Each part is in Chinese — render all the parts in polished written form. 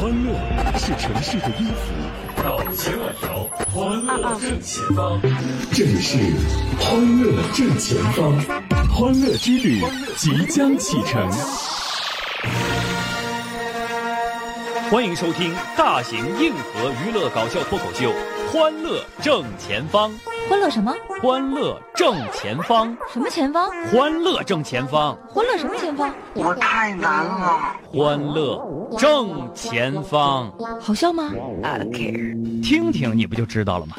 欢乐是城市的音符，绕千万条，欢乐正前方。这里是欢乐正前方，欢乐之旅即将启程。欢迎收听大型硬核娱乐搞笑脱口秀《欢乐正前方》。 欢乐什么？ 欢乐正前方。 什么前方？ 欢乐正前方。 欢乐什么前方？ 我太难了。 欢乐正前方。 好笑吗？ 听听你不就知道了吗？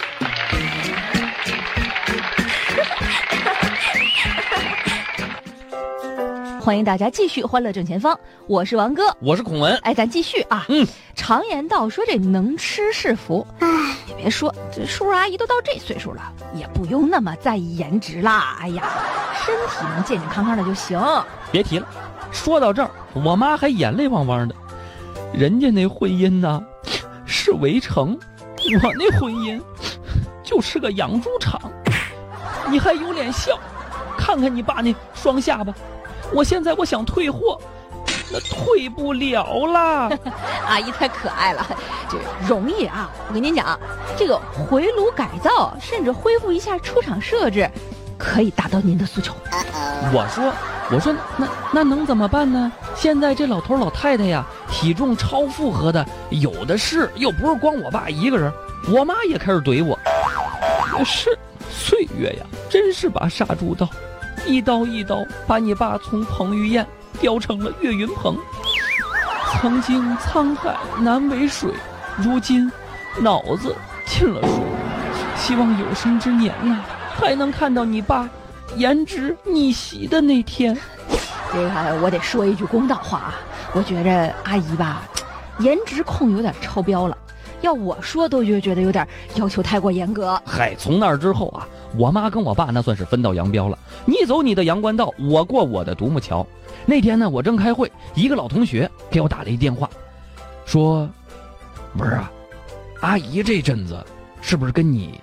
欢迎大家继续欢乐正前方，我是王哥， 我是孔文。 哎，咱继续啊。常言道说这能吃是福，你别说，这叔叔阿姨都到这岁数了，也不用那么在意颜值啦。哎呀，身体能健健康康的就行。 别提了，说到这儿，我妈还眼泪汪汪的。人家那婚姻呢，是围城，我那婚姻就是个养猪场。你还有脸笑？看看你爸那双下巴。我现在想退货，那退不了啦。 阿姨太可爱了，这容易啊！我跟您讲，这个回炉改造，甚至恢复一下出厂设置，可以达到您的诉求。 我说那能怎么办呢？现在这老头老太太呀，体重超负荷的有的是，又不是光我爸一个人，我妈也开始怼我。也是，岁月呀，真是把杀猪刀。一刀一刀把你爸从彭于晏雕成了岳云鹏。曾经沧海难为水，如今脑子进了水。希望有生之年呐，还能看到你爸颜值逆袭的那天。 这个我得说一句公道话啊，我觉着阿姨吧，颜值控有点超标了。要我说都觉得有点要求太过严格。 嗨，从那儿之后啊，我妈跟我爸那算是分道扬镳了。你走你的阳关道，我过我的独木桥。那天呢，我正开会，一个老同学给我打了一电话，说：“不是啊，阿姨这阵子是不是跟你